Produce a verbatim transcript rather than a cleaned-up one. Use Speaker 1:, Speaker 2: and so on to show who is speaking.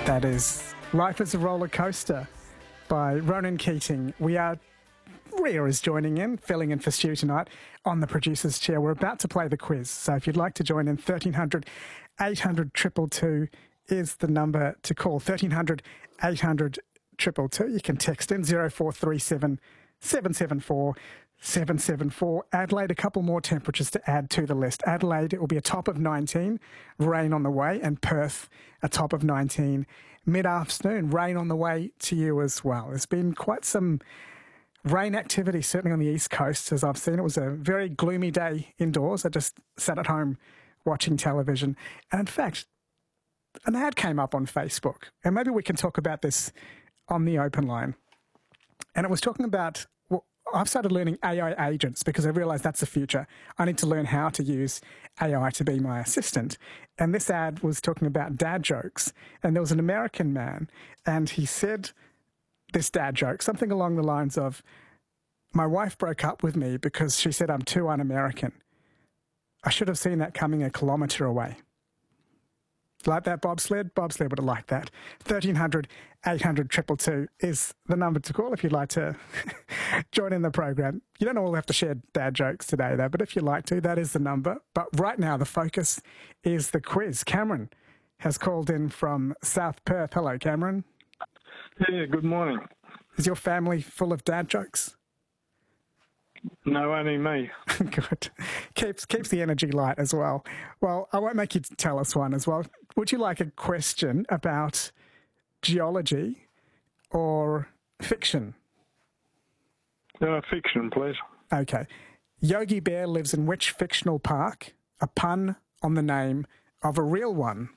Speaker 1: That is Life is a Roller Coaster by Ronan Keating. We are, Ria is joining in, filling in for Stu tonight on the producer's chair. We're about to play the quiz, so if you'd like to join in, thirteen hundred, eight hundred, two two two is the number to call. thirteen hundred, eight hundred, two two two. You can text in zero four three seven, seven seven four, seven seven four. Adelaide, a couple more temperatures to add to the list. Adelaide, it will be a top of nineteen, rain on the way, and Perth, a top of nineteen. Mid-afternoon, rain on the way to you as well. There's been quite some rain activity, certainly on the East Coast, as I've seen. It was a very gloomy day indoors. I just sat at home watching television. And in fact, an ad came up on Facebook, and maybe we can talk about this on the open line. And it was talking about, well, I've started learning A I agents because I realised that's the future. I need to learn how to use A I to be my assistant. And this ad was talking about dad jokes. And there was an American man, and he said this dad joke, something along the lines of, my wife broke up with me because she said I'm too un-American. I should have seen that coming a kilometre away. Like that, Bobsled? Bobsled would have liked that. thirteen hundred, eight hundred, two two two is the number to call if you'd like to join in the program. You don't all have to share dad jokes today, though, but if you'd like to, that is the number. But right now, the focus is the quiz. Cameron has called in from South Perth. Hello, Cameron.
Speaker 2: Yeah, good morning.
Speaker 1: Is your family full of dad jokes?
Speaker 2: No, only me.
Speaker 1: Good. Keeps keeps the energy light as well. Well, I won't make you tell us one as well. Would you like a question about geology or fiction?
Speaker 2: Uh, fiction, please.
Speaker 1: Okay. Yogi Bear lives in which fictional park? A pun on the name of a real one.